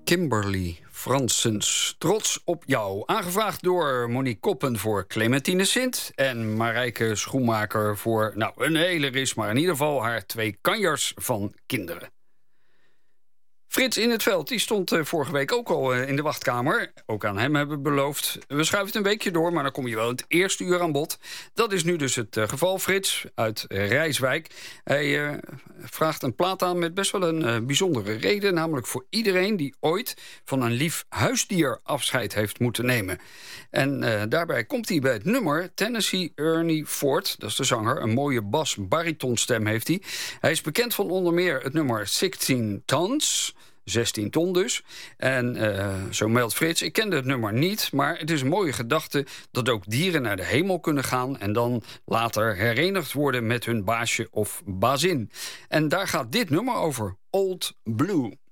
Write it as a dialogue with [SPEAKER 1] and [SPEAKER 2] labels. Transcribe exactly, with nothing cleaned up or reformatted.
[SPEAKER 1] Kimberly Fransens, trots op jou. Aangevraagd door Monique Koppen voor Clementine Sint en Marijke Schoenmaker voor, nou, een hele ris, maar in ieder geval haar twee kanjers van kinderen. Frits in het Veld, die stond uh, vorige week ook al uh, in de wachtkamer. Ook aan hem hebben we beloofd. We schuiven het een weekje door, maar dan kom je wel het eerste uur aan bod. Dat is nu dus het uh, geval. Frits uit Rijswijk. Hij uh, vraagt een plaat aan met best wel een uh, bijzondere reden. Namelijk voor iedereen die ooit van een lief huisdier afscheid heeft moeten nemen. En uh, daarbij komt hij bij het nummer Tennessee Ernie Ford. Dat is de zanger. Een mooie bas-baritonstem heeft hij. Hij is bekend van onder meer het nummer zestien Tons... zestien ton dus. En uh, zo meldt Frits, ik kende het nummer niet, maar het is een mooie gedachte dat ook dieren naar de hemel kunnen gaan en dan later herenigd worden met hun baasje of bazin. En daar gaat dit nummer over, Old Blue.